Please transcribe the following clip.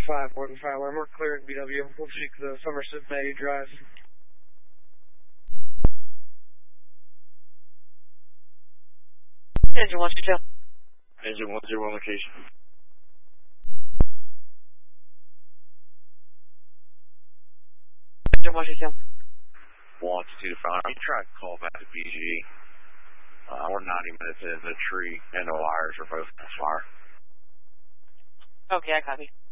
515, we're clearing BW. We'll seek the Somerset Bay Drive. Engine 122. Engine 101 location. Engine 122. 122 fire. You try to call back to BGE. We're 90 minutes in. The tree and the wires are both on fire. Okay, I copy.